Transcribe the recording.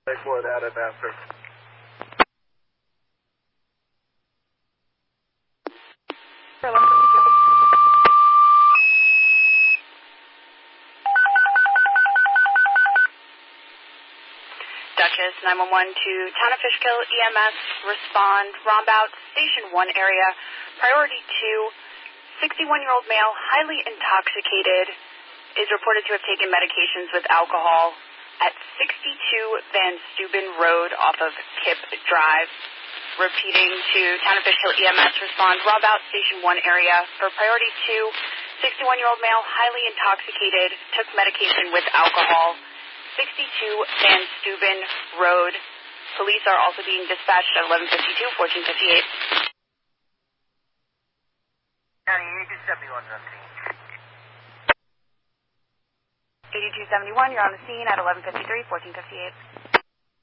Lakewood added after. Duchess 911 to Town of Fishkill, EMS, respond, Rombout, Station 1 area, priority 2, 61-year-old male, highly intoxicated, is reported to have taken medications with alcohol at 62 Van Steuben Road off of Kip Drive. Repeating to Town of Fishkill, EMS, respond, Rombout, Station 1 area, for priority 2, 61-year-old male, highly intoxicated, took medication with alcohol, 62 Van Steuben Road. Police are also being dispatched at 1152, 1458. County 8271 on scene. 8271, you're on the scene at 1153, 1458.